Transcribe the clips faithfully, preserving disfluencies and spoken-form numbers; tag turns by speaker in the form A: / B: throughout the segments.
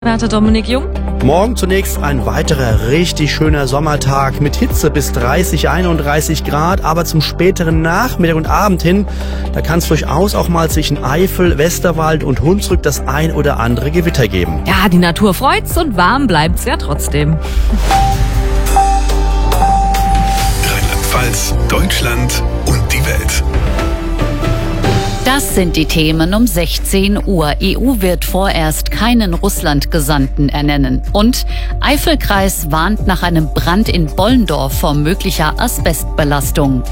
A: Werte Dominik Jung.
B: Morgen zunächst ein weiterer richtig schöner Sommertag mit Hitze bis dreißig, einunddreißig Grad, aber zum späteren Nachmittag und Abend hin, da kann es durchaus auch mal zwischen Eifel, Westerwald und Hunsrück das ein oder andere Gewitter geben.
A: Ja, die Natur freut's und warm bleibt's ja trotzdem.
C: Rheinland-Pfalz, Deutschland und die Welt.
D: Das sind die Themen um sechzehn Uhr. E U wird vorerst keinen Russland-Gesandten ernennen. Und Eifelkreis warnt nach einem Brand in Bollendorf vor möglicher Asbestbelastung.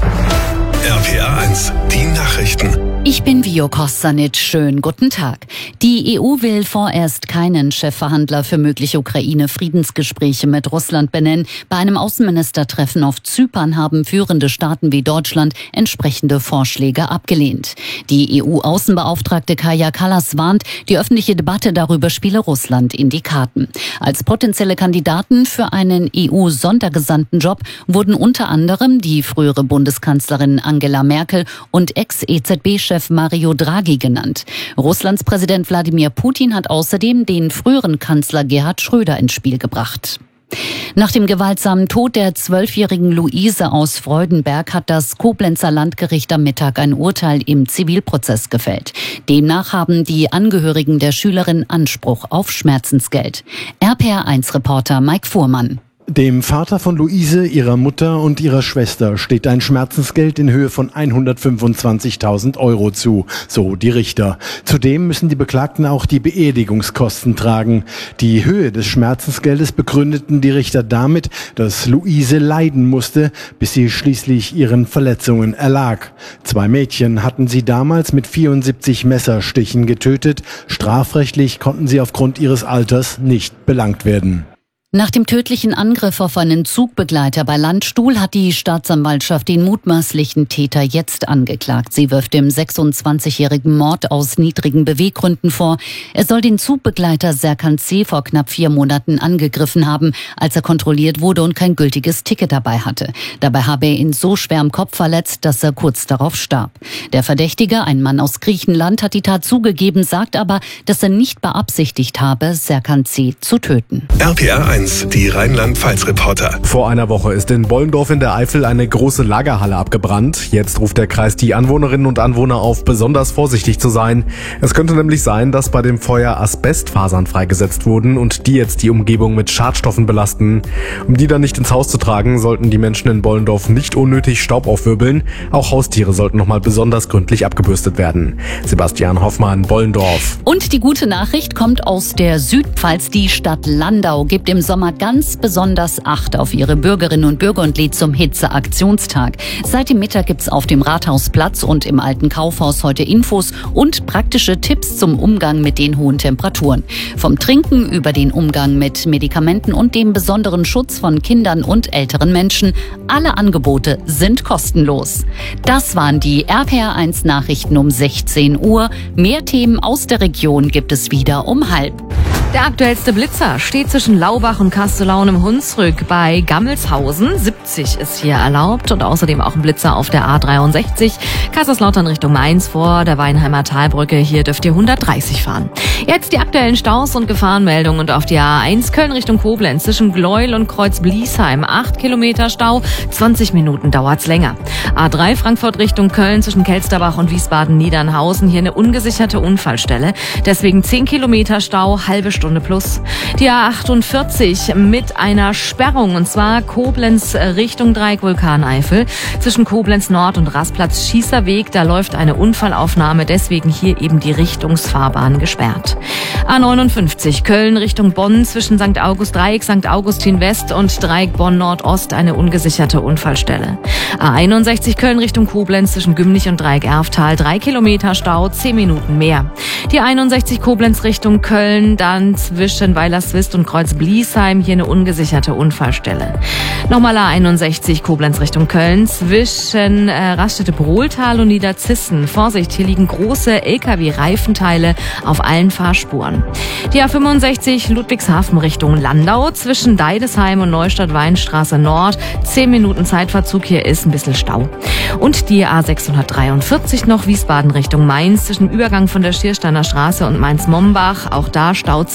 C: R P R eins, die Nachrichten.
D: Ich bin Vio Kostanic. Schönen guten Tag. Die E U will vorerst keinen Chefverhandler für mögliche Ukraine-Friedensgespräche mit Russland benennen. Bei einem Außenministertreffen auf Zypern haben führende Staaten wie Deutschland entsprechende Vorschläge abgelehnt. Die E U-Außenbeauftragte Kaja Kallas warnt, die öffentliche Debatte darüber spiele Russland in die Karten. Als potenzielle Kandidaten für einen E U-Sondergesandtenjob wurden unter anderem die frühere Bundeskanzlerin Angela Merkel und Ex-E Z B-Chef Mario Draghi genannt. Russlands Präsident Wladimir Putin hat außerdem den früheren Kanzler Gerhard Schröder ins Spiel gebracht. Nach dem gewaltsamen Tod der zwölfjährigen Luise aus Freudenberg hat das Koblenzer Landgericht am Mittag ein Urteil im Zivilprozess gefällt. Demnach haben die Angehörigen der Schülerin Anspruch auf Schmerzensgeld. R P R eins Reporter Mike Fuhrmann.
E: Dem Vater von Luise, ihrer Mutter und ihrer Schwester steht ein Schmerzensgeld in Höhe von hundertfünfundzwanzigtausend Euro zu, so die Richter. Zudem müssen die Beklagten auch die Beerdigungskosten tragen. Die Höhe des Schmerzensgeldes begründeten die Richter damit, dass Luise leiden musste, bis sie schließlich ihren Verletzungen erlag. Zwei Mädchen hatten sie damals mit vierundsiebzig Messerstichen getötet. Strafrechtlich konnten sie aufgrund ihres Alters nicht belangt werden.
D: Nach dem tödlichen Angriff auf einen Zugbegleiter bei Landstuhl hat die Staatsanwaltschaft den mutmaßlichen Täter jetzt angeklagt. Sie wirft dem sechsundzwanzigjährigen Mord aus niedrigen Beweggründen vor. Er soll den Zugbegleiter Serkan C. vor knapp vier Monaten angegriffen haben, als er kontrolliert wurde und kein gültiges Ticket dabei hatte. Dabei habe er ihn so schwer am Kopf verletzt, dass er kurz darauf starb. Der Verdächtige, ein Mann aus Griechenland, hat die Tat zugegeben, sagt aber, dass er nicht beabsichtigt habe, Serkan C. zu töten.
C: R P R eins, die Rheinland-Pfalz-Reporter.
F: Vor einer Woche ist in Bollendorf in der Eifel eine große Lagerhalle abgebrannt. Jetzt ruft der Kreis die Anwohnerinnen und Anwohner auf, besonders vorsichtig zu sein. Es könnte nämlich sein, dass bei dem Feuer Asbestfasern freigesetzt wurden und die jetzt die Umgebung mit Schadstoffen belasten. Um die dann nicht ins Haus zu tragen, sollten die Menschen in Bollendorf nicht unnötig Staub aufwirbeln. Auch Haustiere sollten nochmal besonders gründlich abgebürstet werden. Sebastian Hoffmann, Bollendorf.
D: Und die gute Nachricht kommt aus der Südpfalz. Die Stadt Landau gibt im Sommer ganz besonders Acht auf ihre Bürgerinnen und Bürger und lädt zum Hitzeaktionstag. Seit dem Mittag gibt's auf dem Rathausplatz und im Alten Kaufhaus heute Infos und praktische Tipps zum Umgang mit den hohen Temperaturen. Vom Trinken über den Umgang mit Medikamenten und dem besonderen Schutz von Kindern und älteren Menschen. Alle Angebote sind kostenlos. Das waren die R P R eins Nachrichten um sechzehn Uhr. Mehr Themen aus der Region gibt es wieder um halb.
A: Der aktuellste Blitzer steht zwischen Laubach und Kastellaun im Hunsrück bei Gammelshausen. siebzig ist hier erlaubt und außerdem auch ein Blitzer auf der A dreiundsechzig. Kaiserslautern Richtung Mainz vor der Weinheimer Talbrücke. Hier dürft ihr hundertdreißig fahren. Jetzt die aktuellen Staus und Gefahrenmeldungen und auf die A eins Köln Richtung Koblenz zwischen Gleuel und Kreuz-Bliesheim. acht Kilometer Stau, zwanzig Minuten dauert's länger. A drei Frankfurt Richtung Köln zwischen Kelsterbach und Wiesbaden-Niedernhausen. Hier eine ungesicherte Unfallstelle. Deswegen zehn Kilometer Stau, halbe Stunde plus. Die A achtundvierzig mit einer Sperrung und zwar Koblenz Richtung Dreieck Vulkaneifel. Zwischen Koblenz Nord und Rastplatz Schießerweg, da läuft eine Unfallaufnahme, deswegen hier eben die Richtungsfahrbahn gesperrt. A neunundfünfzig Köln Richtung Bonn zwischen Sankt August Dreieck, Sankt Augustin West und Dreieck Bonn Nordost eine ungesicherte Unfallstelle. A einundsechzig Köln Richtung Koblenz zwischen Gümlich und Dreieck Erftal, drei Kilometer Stau, zehn Minuten mehr. Die einundsechzig Koblenz Richtung Köln, dann zwischen Weilerswist und Kreuz-Bliesheim hier eine ungesicherte Unfallstelle. Nochmal A einundsechzig Koblenz Richtung Köln zwischen äh, Raststätte-Brohltal und Niederzissen. Vorsicht, hier liegen große L K W-Reifenteile auf allen Fahrspuren. Die A fünfundsechzig Ludwigshafen Richtung Landau zwischen Deidesheim und Neustadt-Weinstraße Nord. Zehn Minuten Zeitverzug, hier ist ein bisschen Stau. Und die A sechshundertdreiundvierzig noch Wiesbaden Richtung Mainz zwischen Übergang von der Schiersteiner Straße und Mainz-Mombach. Auch da staut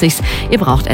A: sich's. Ihr braucht